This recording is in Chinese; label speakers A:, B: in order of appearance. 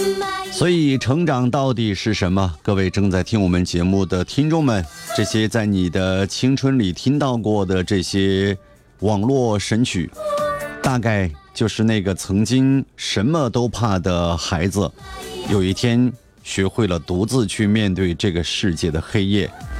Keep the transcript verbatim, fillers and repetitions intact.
A: 所以成长到底是什么？各位正在听我们节目的听众们，这些在你的青春里听到过的这些网络神曲，大概就是那个曾经什么都怕的孩子，有一天学会了独自去面对这个世界的黑夜。